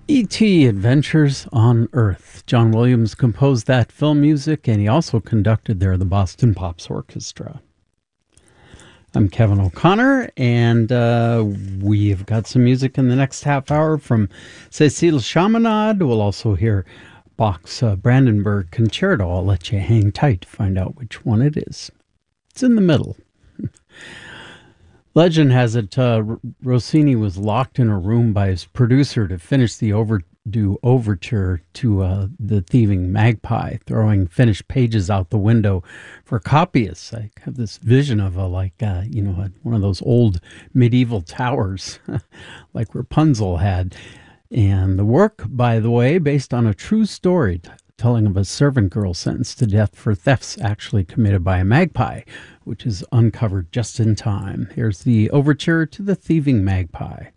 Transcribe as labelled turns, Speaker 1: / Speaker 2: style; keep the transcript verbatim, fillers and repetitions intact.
Speaker 1: E T. Adventures on Earth. John Williams composed that film music, and he also conducted there the Boston Pops Orchestra. I'm Kevin O'Connor, and uh, we've got some music in the next half hour from Cécile Chaminade. We'll also hear Bach's uh, Brandenburg Concerto. I'll let you hang tight to find out which one it is. It's in the middle. Legend has it uh, Rossini was locked in a room by his producer to finish the overdue overture to uh, The Thieving Magpie, throwing finished pages out the window for copyists. I have this vision of a, like, uh, you know, a, one of those old medieval towers, like Rapunzel had. And the work, by the way, based on a true story t- telling of a servant girl sentenced to death for thefts actually committed by a magpie, which is uncovered just in time. Here's the overture to The Thieving Magpie.